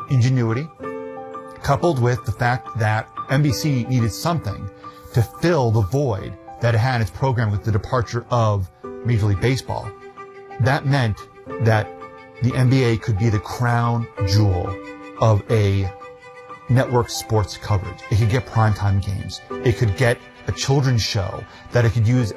ingenuity, coupled with the fact that NBC needed something to fill the void that it had in its program with the departure of Major League Baseball. That meant that the NBA could be the crown jewel of a network sports coverage. It could get primetime games. It could get a children's show that it could use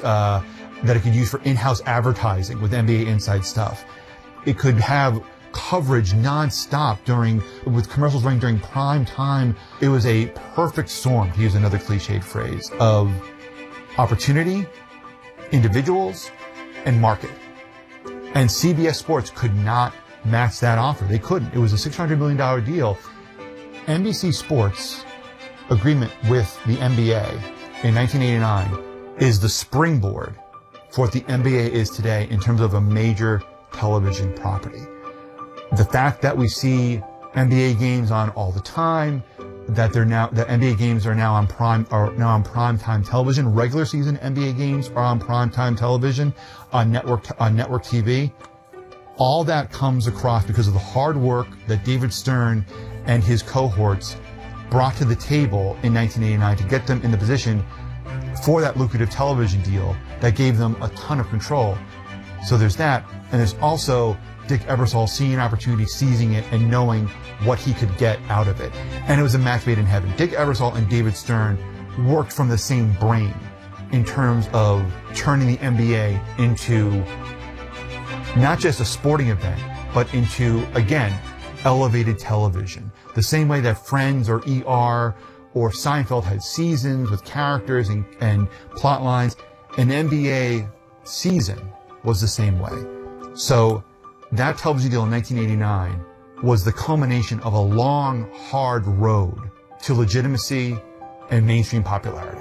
for in-house advertising with NBA Inside Stuff. It could have coverage nonstop with commercials running during prime time. It was a perfect storm, to use another cliched phrase, of opportunity, individuals, and market. And CBS Sports could not match that offer. They couldn't. It was a $600 million deal. NBC Sports' agreement with the NBA in 1989 is the springboard for what the NBA is today in terms of a major television property. The fact that we see NBA games on all the time, that NBA games are now on primetime television. Regular season NBA games are on primetime television on network TV. All that comes across because of the hard work that David Stern and his cohorts brought to the table in 1989 to get them in the position for that lucrative television deal that gave them a ton of control. So there's that, and there's also Dick Ebersol seeing an opportunity, seizing it, and knowing what he could get out of it. And it was a match made in heaven. Dick Ebersol and David Stern worked from the same brain in terms of turning the NBA into not just a sporting event, but into, again, elevated television. The same way that Friends or ER or Seinfeld had seasons with characters and plot lines, an NBA season was the same way. So that television deal in 1989 was the culmination of a long, hard road to legitimacy and mainstream popularity.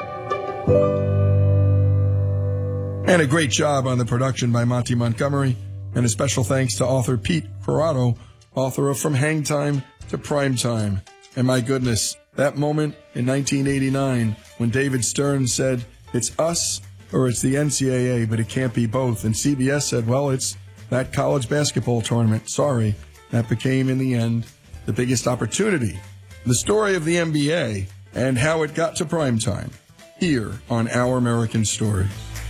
And a great job on the production by Monty Montgomery. And a special thanks to author Pete Corrado, author of From Hang Time to Prime Time. And my goodness, that moment in 1989 when David Stern said, it's us or it's the NCAA, but it can't be both. And CBS said, well, it's that college basketball tournament. Sorry. That became, in the end, the biggest opportunity. The story of the NBA and how it got to primetime here on Our American Stories.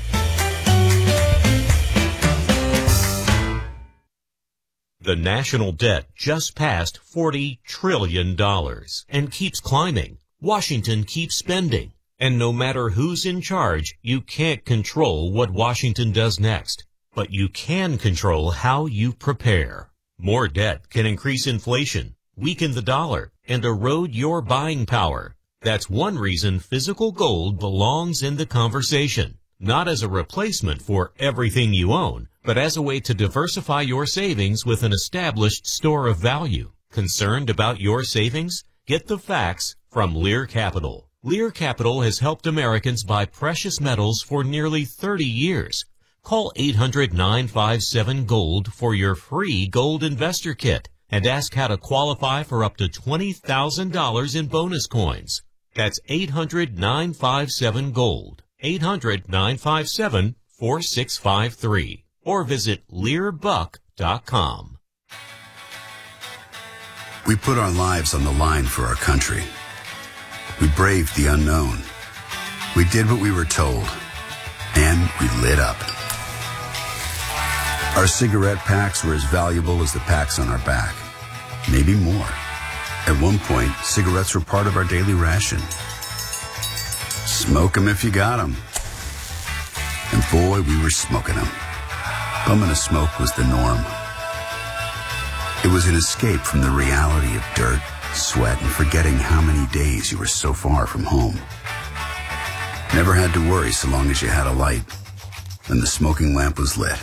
The national debt just passed $40 trillion and keeps climbing. Washington keeps spending. And no matter who's in charge, you can't control what Washington does next. But you can control how you prepare. More debt can increase inflation, weaken the dollar, and erode your buying power. That's one reason physical gold belongs in the conversation. Not as a replacement for everything you own, but as a way to diversify your savings with an established store of value. Concerned about your savings? Get the facts from Lear Capital. Lear Capital has helped Americans buy precious metals for nearly 30 years. Call 800-957-GOLD for your free gold investor kit and ask how to qualify for up to $20,000 in bonus coins. That's 800-957-GOLD. 800-957-4653. Or visit LearBuck.com. We put our lives on the line for our country. We braved the unknown. We did what we were told. And we lit up. Our cigarette packs were as valuable as the packs on our back. Maybe more. At one point, cigarettes were part of our daily ration. Smoke 'em if you got 'em. And boy, we were smoking 'em. Bumming a smoke was the norm. It was an escape from the reality of dirt, sweat, and forgetting how many days you were so far from home. Never had to worry so long as you had a light and the smoking lamp was lit.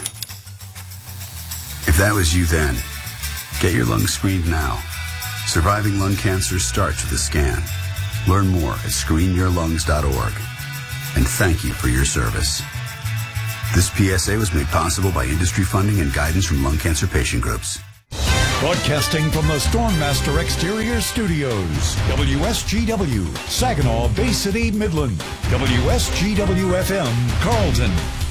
If that was you then, get your lungs screened now. Surviving lung cancer starts with a scan. Learn more at screenyourlungs.org. And thank you for your service. This PSA was made possible by industry funding and guidance from lung cancer patient groups. Broadcasting from the Stormmaster Exterior Studios, WSGW, Saginaw, Bay City, Midland, WSGW-FM, Carlton.